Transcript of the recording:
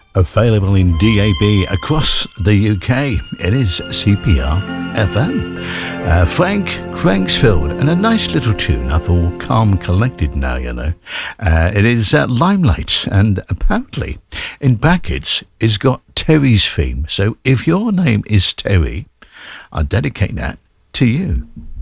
Available in DAB across the UK. It is CPR FM. Frank Cranksfield, and a nice little tune. I feel calm, collected now, you know. It is Limelight, and apparently in brackets it's got Terry's theme. So if your name is Terry, I dedicate that to you.